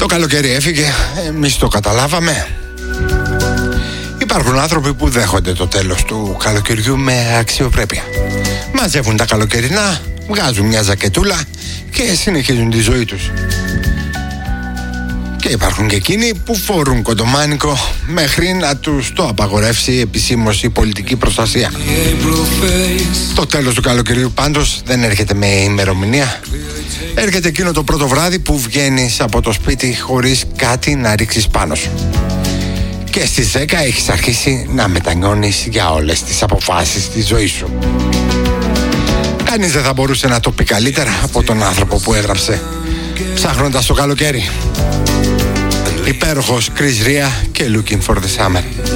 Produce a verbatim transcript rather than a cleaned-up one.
Το καλοκαίρι έφυγε, εμείς το καταλάβαμε. Υπάρχουν άνθρωποι που δέχονται το τέλος του καλοκαιριού με αξιοπρέπεια. Μαζεύουν τα καλοκαιρινά, βγάζουν μια ζακετούλα και συνεχίζουν τη ζωή τους. Και υπάρχουν και εκείνοι που φορούν κοντομάνικο μέχρι να τους το απαγορεύσει επισήμως η πολιτική προστασία. Το τέλος του καλοκαιριού πάντως δεν έρχεται με ημερομηνία. Έρχεται εκείνο το πρώτο βράδυ που βγαίνεις από το σπίτι χωρίς κάτι να ρίξεις πάνω σου. Και στις δέκα έχεις αρχίσει να μετανιώνεις για όλες τις αποφάσεις της ζωής σου. Κανείς δεν θα μπορούσε να το πει καλύτερα από τον άνθρωπο που έγραψε «Ψάχνοντας το καλοκαίρι». Υπέροχος Chris Rea και Looking for the Summer.